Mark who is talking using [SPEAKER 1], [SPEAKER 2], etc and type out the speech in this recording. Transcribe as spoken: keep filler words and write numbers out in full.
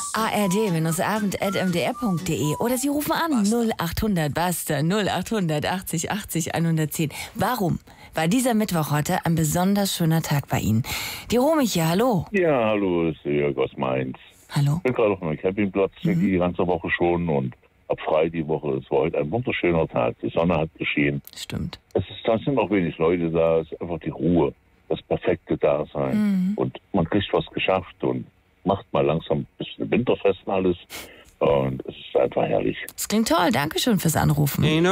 [SPEAKER 1] a r d abend at m d r punkt d e oder Sie rufen an null achthundert Basta null achthundert achtzig achtzig hundertzehn. Warum war dieser Mittwoch heute ein besonders schöner Tag bei Ihnen? Die Romy hier, hallo.
[SPEAKER 2] Ja, hallo, das ist Jörg aus Mainz.
[SPEAKER 1] Hallo.
[SPEAKER 2] Ich bin gerade auf meinem Campingplatz mhm. die ganze Woche schon und ab frei die Woche. Es war heute ein wunderschöner Tag. Die Sonne hat geschienen.
[SPEAKER 1] Stimmt.
[SPEAKER 2] Es ist, da sind auch wenig Leute da. Es ist einfach die Ruhe, das perfekte Dasein. Mhm. Und man kriegt was geschafft und macht mal langsam ein bisschen winterfest alles. Und es ist einfach herrlich.
[SPEAKER 1] Das klingt toll. Dankeschön fürs Anrufen.